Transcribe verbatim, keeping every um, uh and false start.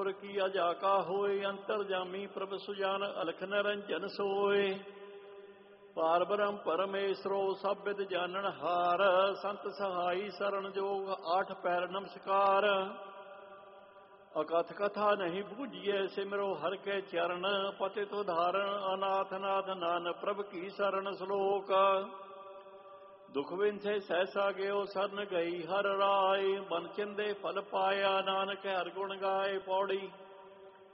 गुर की अजाका होए, अंतर जामी प्रभ सुजान अलख निरंजन सोए। पार ब्रह्म परमेश्वरो सब विद जानन हार, संत सहाई शरण जोग आठ पैर नमस्कार। अकथ कथा नहीं बूझिए, सिमरो हर के चरण, पतित उदाहरण अनाथ नाथ नानक प्रभ की शरण। श्लोक दुख विंसे सहसा गयो सरन गई हर राय, मन चिंदे फल पाया नानक हर गुण गाए। पौड़ी